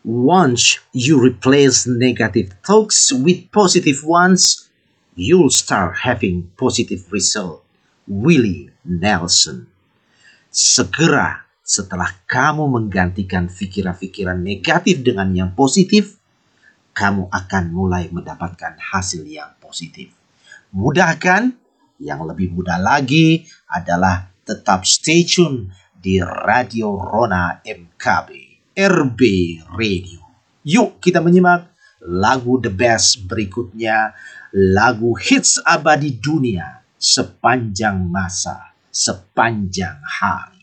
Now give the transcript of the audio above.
Once you replace negative thoughts with positive ones, you'll start having positive result. Willie Nelson. Segera setelah kamu menggantikan pikiran-pikiran negatif dengan yang positif, kamu akan mulai mendapatkan hasil yang positif. Mudah kan? Yang lebih mudah lagi adalah tetap stay tune di Radio Rona MKB, RB Radio. Yuk kita menyimak lagu the best berikutnya, lagu hits abadi dunia sepanjang masa, sepanjang hari.